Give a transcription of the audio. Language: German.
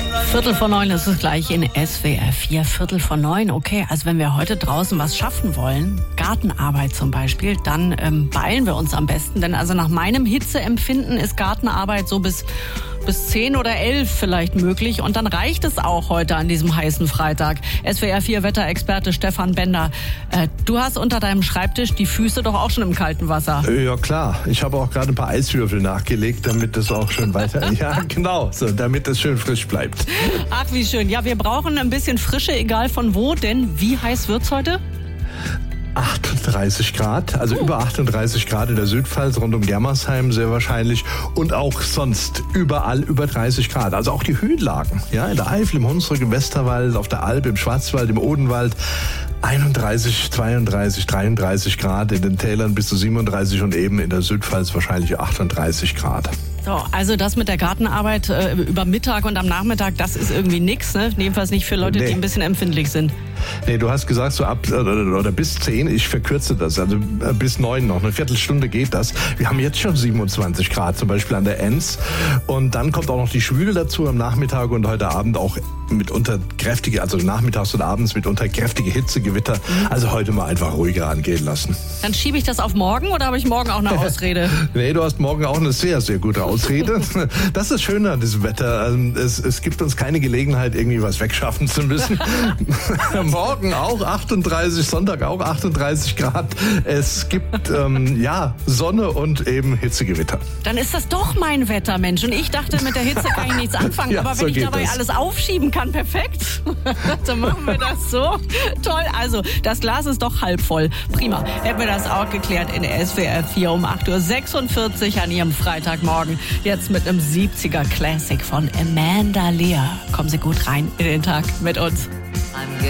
8:15 ist es gleich in SWR 4, 8:45. Okay, also wenn wir heute draußen was schaffen wollen, Gartenarbeit zum Beispiel, dann beeilen wir uns am besten. Denn also nach meinem Hitzeempfinden ist Gartenarbeit so bis 10 oder 11 vielleicht möglich. Und dann reicht es auch heute an diesem heißen Freitag. SWR 4 Wetterexperte Stefan Bender. Du hast unter deinem Schreibtisch die Füße doch auch schon im kalten Wasser. Ja klar, ich habe auch gerade ein paar Eiswürfel nachgelegt, damit es auch schön weiter... Ja genau, so, damit es schön frisch bleibt. Ach wie schön. Ja, wir brauchen ein bisschen Frische, egal von wo. Denn wie heiß wird's heute? 38 Grad, also über 38 Grad in der Südpfalz, rund um Germersheim sehr wahrscheinlich und auch sonst überall über 30 Grad. Also auch die Höhenlagen, ja, in der Eifel, im Hunsrück, im Westerwald, auf der Alp, im Schwarzwald, im Odenwald 31, 32, 33 Grad, in den Tälern bis zu 37 und eben in der Südpfalz wahrscheinlich 38 Grad. So, also das mit der Gartenarbeit über Mittag und am Nachmittag, das ist irgendwie nix, ne? Jedenfalls nicht für Leute, die ein bisschen empfindlich sind. Nee, du hast gesagt, so ab oder bis 10, ich verkürze das, also bis 9 noch, eine Viertelstunde geht das. Wir haben jetzt schon 27 Grad, zum Beispiel an der Enz. Und dann kommt auch noch die Schwüle dazu am Nachmittag und heute Abend auch mitunter kräftige, also nachmittags und abends mitunter kräftige Hitzegewitter. Also heute mal einfach ruhiger angehen lassen. Dann schiebe ich das auf morgen oder habe ich morgen auch eine Ausrede? Nee, du hast morgen auch eine sehr, sehr gute Ausrede. Das ist schön an diesem Wetter. Es gibt uns keine Gelegenheit, irgendwie was wegschaffen zu müssen. Morgen auch 38, Sonntag auch 38 Grad. Es gibt Sonne und eben Hitzegewitter. Dann ist das doch mein Wetter, Mensch. Und ich dachte, mit der Hitze kann ich nichts anfangen. Ja, aber so wenn ich dabei das. alles aufschieben kann, perfekt. Dann machen wir das so. Toll, also das Glas ist doch halb voll. Prima, hätten wir das auch geklärt in der SWR 4 um 8:46 Uhr an Ihrem Freitagmorgen. Jetzt mit einem 70er Classic von Amanda Lear. Kommen Sie gut rein in den Tag mit uns.